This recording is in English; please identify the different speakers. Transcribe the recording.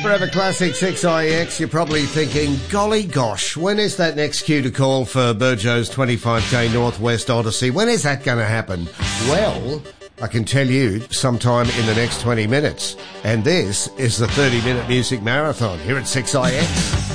Speaker 1: Forever Classic 6IX, you're probably thinking, golly gosh, when is that next queue to call for Burjo's 25k Northwest Odyssey? When is that going to happen? Well, I can tell you sometime in the next 20 minutes. And this is the 30-minute music marathon here at 6IX.